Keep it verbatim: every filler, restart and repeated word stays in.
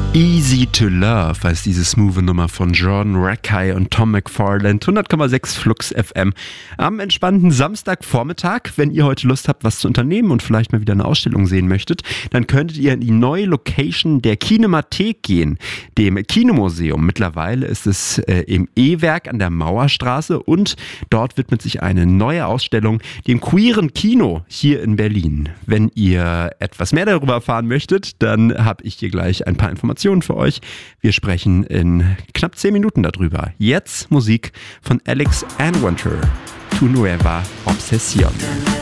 Easy to Love heißt diese smooth Nummer von Jordan Rakei und Tom McFarland. hundert Komma sechs Flux F M. Am entspannten Samstagvormittag, wenn ihr heute Lust habt, was zu unternehmen und vielleicht mal wieder eine Ausstellung sehen möchtet, dann könntet ihr in die neue Location der Kinemathek gehen, dem Kinomuseum. Mittlerweile ist es äh, im E-Werk an der Mauerstraße und dort widmet sich eine neue Ausstellung dem queeren Kino hier in Berlin. Wenn ihr etwas mehr darüber erfahren möchtet, dann habe ich hier gleich ein paar Informationen für euch. Wir sprechen in knapp zehn Minuten darüber. Jetzt Musik von Alex Anwandter, Tu Nueva Obsesión.